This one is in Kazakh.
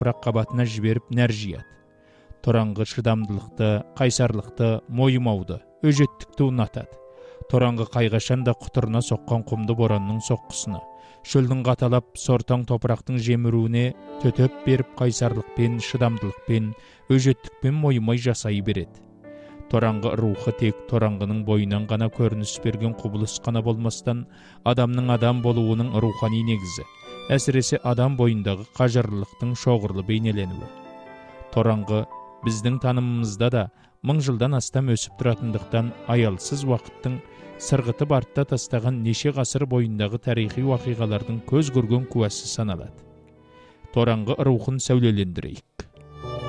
топырақ қабатына жіберіп нәр жияды. Тораңғы шыдамдылықты, қайсарлықты, мойымауды, өжеттікті ұнатады. Тораңғы қайғашанда құтырына соққан құмды боранның соққысына, шөлдің қаталап сортаң топырақтың жеміруіне төтеп беріп қайсарлықпен, шыдамдылықпен, өжеттікпен мойымай жасай береді. Тораңғы рухы тек тораңғының бойынан ғана көрініс берген құбылыс қана болмастан, адамның адам болуының рухани негізі, әсіресе адам бойындағы қажырлылықтың шоғырлы бейнеленуі. Тораңғы біздің танымымызда да 1000 жылдан астам өсіп тұратындықтан аялсыз уақыттың сырғытып артта тастаған неше ғасыр бойындағы тарихи уақиғалардың көз көрген куәсі саналады. Тораңғы рухын сәулелендірейік.